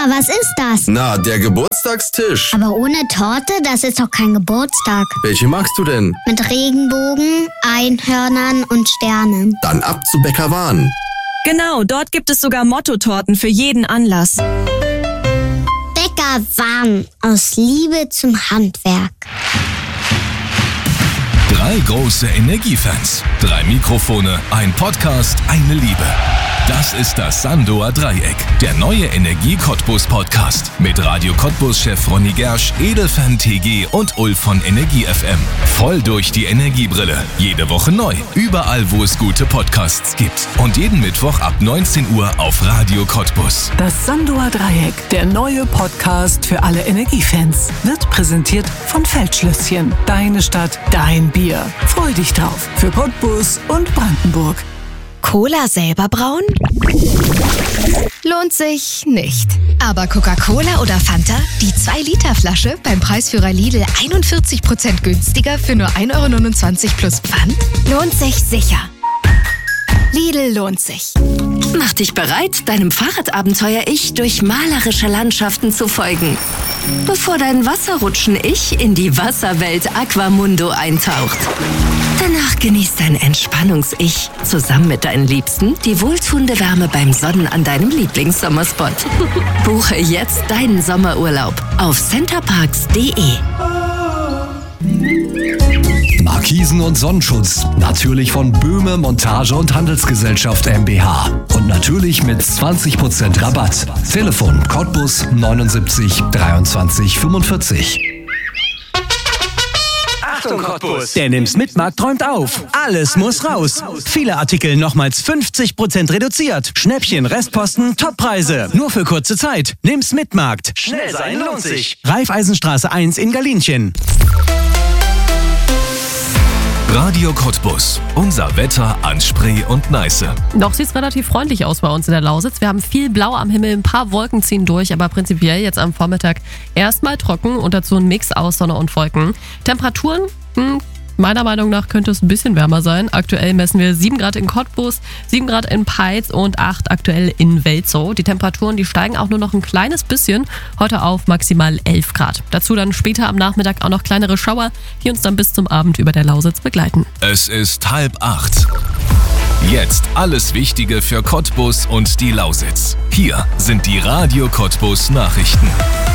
was ist das? Na, der Geburtstagstisch. Aber ohne Torte, das ist doch kein Geburtstag. Welche magst du denn? Mit Regenbogen, Einhörnern und Sternen. Dann ab zu Bäcker Wahn. Genau, dort gibt es sogar Mottotorten für jeden Anlass. Bäcker Wahn, aus Liebe zum Handwerk. 3 große Energiefans, 3 Mikrofone, ein Podcast, eine Liebe. Das ist das Sandoer Dreieck, der neue Energie-Cottbus-Podcast. Mit Radio Cottbus-Chef Ronny Gersch, Edelfan TG und Ulf von Energie FM. Voll durch die Energiebrille. Jede Woche neu. Überall, wo es gute Podcasts gibt. Und jeden Mittwoch ab 19 Uhr auf Radio Cottbus. Das Sandoer Dreieck, der neue Podcast für alle Energiefans, wird präsentiert von Feldschlösschen. Deine Stadt, dein Bier. Freu dich drauf. Für Cottbus und Brandenburg. Cola selber brauen? Lohnt sich nicht. Aber Coca-Cola oder Fanta? Die 2-Liter-Flasche beim Preisführer Lidl 41% günstiger für nur 1,29 € plus Pfand? Lohnt sich sicher. Lidl lohnt sich. Mach dich bereit, deinem Fahrradabenteuer-Ich durch malerische Landschaften zu folgen. Bevor dein Wasserrutschen-Ich in die Wasserwelt Aquamundo eintaucht. Danach genießt dein Entspannungs-Ich zusammen mit deinen Liebsten die wohltuende Wärme beim Sonnen an deinem Lieblingssommerspot. Buche jetzt deinen Sommerurlaub auf centerparks.de. Markisen und Sonnenschutz. Natürlich von Böhme Montage und Handelsgesellschaft MBH. Und natürlich mit 20% Rabatt. Telefon Cottbus 79 23 45. Achtung Cottbus! Der Nimm's-mit-Markt träumt auf. Alles muss raus. Viele Artikel nochmals 50% reduziert. Schnäppchen, Restposten, Toppreise. Nur für kurze Zeit. Nimm's-mit-Markt. Schnell sein lohnt sich. Raiffeisenstraße 1 in Galinchen. Radio Cottbus. Unser Wetter an Spree und Neiße. Noch sieht es relativ freundlich aus bei uns in der Lausitz. Wir haben viel Blau am Himmel, ein paar Wolken ziehen durch, aber prinzipiell jetzt am Vormittag erstmal trocken und dazu ein Mix aus Sonne und Wolken. Temperaturen, meiner Meinung nach könnte es ein bisschen wärmer sein. Aktuell messen wir 7 Grad in Cottbus, 7 Grad in Peitz und 8 aktuell in Welzow. Die Temperaturen, die steigen auch nur noch ein kleines bisschen, heute auf maximal 11 Grad. Dazu dann später am Nachmittag auch noch kleinere Schauer, die uns dann bis zum Abend über der Lausitz begleiten. Es ist 7:30. Jetzt alles Wichtige für Cottbus und die Lausitz. Hier sind die Radio Cottbus Nachrichten.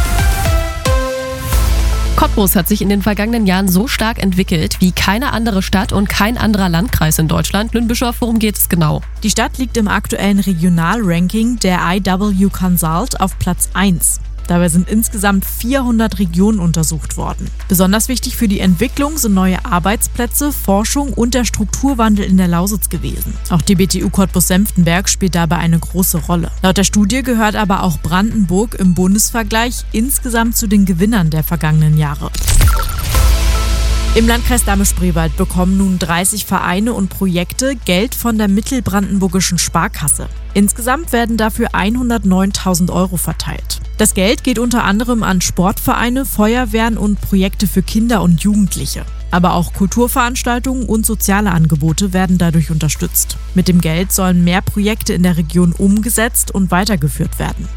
Cottbus hat sich in den vergangenen Jahren so stark entwickelt wie keine andere Stadt und kein anderer Landkreis in Deutschland. Lynn Bischoff, worum geht es genau? Die Stadt liegt im aktuellen Regionalranking der IW Consult auf Platz 1. Dabei sind insgesamt 400 Regionen untersucht worden. Besonders wichtig für die Entwicklung sind neue Arbeitsplätze, Forschung und der Strukturwandel in der Lausitz gewesen. Auch die BTU Cottbus-Senftenberg spielt dabei eine große Rolle. Laut der Studie gehört aber auch Brandenburg im Bundesvergleich insgesamt zu den Gewinnern der vergangenen Jahre. Im Landkreis Dahme-Spreewald bekommen nun 30 Vereine und Projekte Geld von der Mittelbrandenburgischen Sparkasse. Insgesamt werden dafür 109.000 € verteilt. Das Geld geht unter anderem an Sportvereine, Feuerwehren und Projekte für Kinder und Jugendliche. Aber auch Kulturveranstaltungen und soziale Angebote werden dadurch unterstützt. Mit dem Geld sollen mehr Projekte in der Region umgesetzt und weitergeführt werden.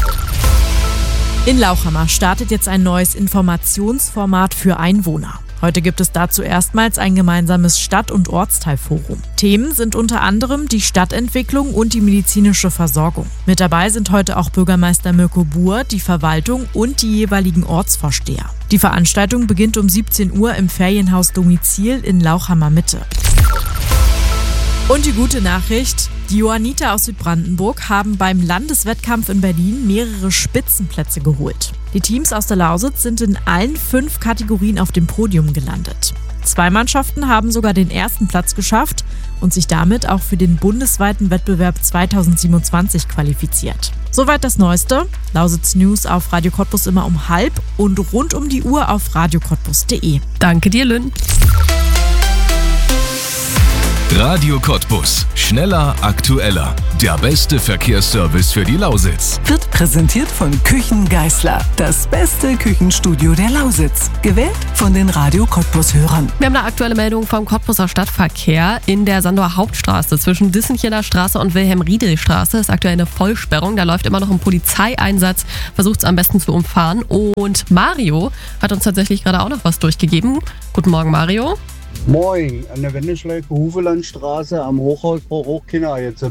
In Lauchhammer startet jetzt ein neues Informationsformat für Einwohner. Heute gibt es dazu erstmals ein gemeinsames Stadt- und Ortsteilforum. Themen sind unter anderem die Stadtentwicklung und die medizinische Versorgung. Mit dabei sind heute auch Bürgermeister Mirko Buhr, die Verwaltung und die jeweiligen Ortsvorsteher. Die Veranstaltung beginnt um 17 Uhr im Ferienhaus Domizil in Lauchhammer Mitte. Und die gute Nachricht, die Johanniter aus Südbrandenburg haben beim Landeswettkampf in Berlin mehrere Spitzenplätze geholt. Die Teams aus der Lausitz sind in allen 5 Kategorien auf dem Podium gelandet. 2 Mannschaften haben sogar den ersten Platz geschafft und sich damit auch für den bundesweiten Wettbewerb 2027 qualifiziert. Soweit das Neueste. Lausitz News auf Radio Cottbus immer um 12:30 und rund um die Uhr auf radiocottbus.de. Danke dir, Lynn. Radio Cottbus. Schneller, aktueller. Der beste Verkehrsservice für die Lausitz. Wird präsentiert von Küchen Geisler. Das beste Küchenstudio der Lausitz. Gewählt von den Radio Cottbus-Hörern. Wir haben eine aktuelle Meldung vom Cottbuser Stadtverkehr. In der Sandower Hauptstraße zwischen Dissenchener Straße und Wilhelm-Riedel-Straße ist aktuell eine Vollsperrung. Da läuft immer noch ein Polizeieinsatz. Versucht es am besten zu umfahren. Und Mario hat uns tatsächlich gerade auch noch was durchgegeben. Guten Morgen, Mario. Moin, an der Wendeschleife Hufelandstraße am Hochhausbruch Hochkinder jetzt